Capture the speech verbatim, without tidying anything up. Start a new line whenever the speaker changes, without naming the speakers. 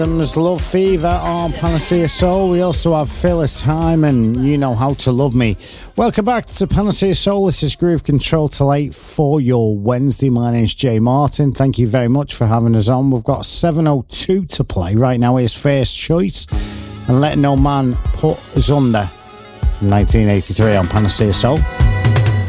There's Love Fever on Panacea Soul. We also have Phyllis Hyman, You Know How to Love Me. Welcome back to Panacea Soul. This is Groove Control till eight for your Wednesday. My name's Jay Martin. Thank you very much for having us on. We've got seven oh two to play. Right now is First Choice and Let No Man Put Us Under from nineteen eighty-three on Panacea Soul.